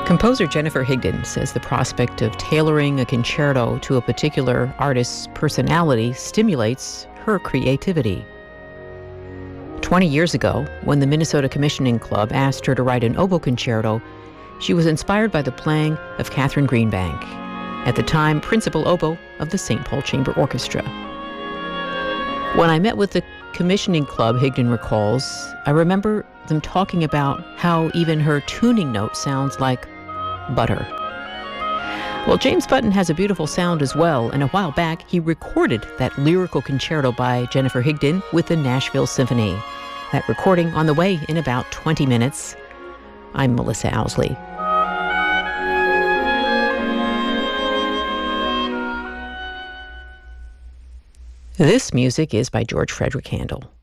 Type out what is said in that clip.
Composer Jennifer Higdon says the prospect of tailoring a concerto to a particular artist's personality stimulates her creativity. 20 years ago, when the Minnesota Commissioning Club asked her to write an oboe concerto, she was inspired by the playing of Catherine Greenbank, at the time principal oboe of the St. Paul Chamber Orchestra. When I met with the Commissioning Club, Higdon recalls, I remember them talking about how even her tuning note sounds like butter. Well, James Button has a beautiful sound as well, and a while back he recorded that lyrical concerto by Jennifer Higdon with the Nashville Symphony. That recording on the way in about 20 minutes. I'm Melissa Owsley. This music is by George Frederick Handel.